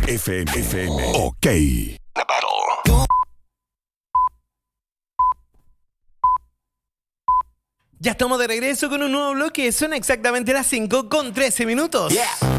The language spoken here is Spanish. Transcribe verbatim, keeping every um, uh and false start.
F M. F M. Ok. The battle. Ya estamos de regreso con un nuevo bloque. Son exactamente las cinco con trece minutos. Yeah.